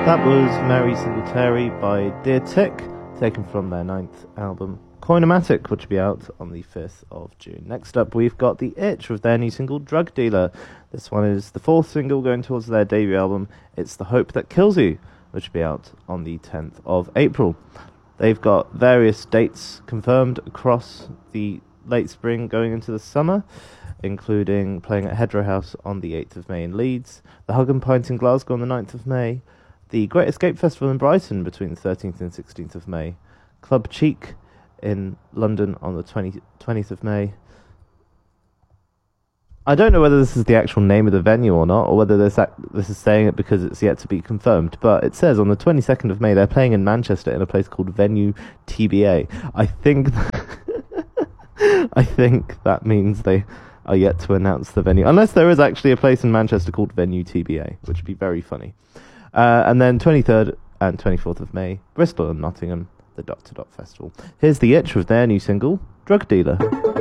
That was Mary Singletary by Dear Tick, taken from their 9th album, Coinomatic, which will be out on the 5th of June. Next up, we've got The Itch with their new single, Drug Dealer. This one is the 4th single going towards their debut album, It's the Hope That Kills You, which will be out on the 10th of April. They've got various dates confirmed across the late spring going into the summer, including playing at Hedgerow House on the 8th of May in Leeds, the Hug and Pint in Glasgow on the 9th of May, the Great Escape Festival in Brighton between the 13th and 16th of May, Club Cheek in London on the 20th of May. I don't know whether this is the actual name of the venue or not, or whether this is saying it because it's yet to be confirmed, but it says on the 22nd of May they're playing in Manchester in a place called Venue TBA. I think that means they are yet to announce the venue, unless there is actually a place in Manchester called Venue TBA, which would be very funny. And then 23rd and 24th of May, Bristol and Nottingham, the Dot to Dot Festival. Here's The Itch with their new single, Drug Dealer.